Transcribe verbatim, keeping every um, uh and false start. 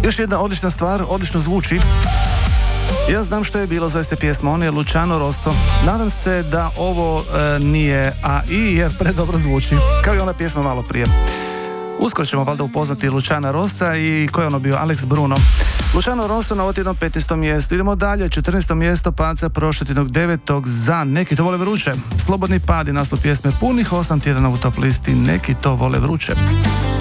Još jedna odlična stvar, odlično zvuči. Ja znam što je bilo, zove se pjesma, on je Luciano Rosso. Nadam se da ovo e, nije A I jer predobro zvuči, kao i ona pjesma malo prije. Uskoro ćemo valjda upoznati Luciana Rossa i ko je ono bio, Alex Bruno. Luciano Rosso na ovo tjednom petnaestom mjestu. Idemo dalje, četrnaesto mjesto paca prošle tjednog devetog za Neki to vole vruće. Slobodni pad je naslov pjesme punih osam tjedana u top listi Neki to vole vruće.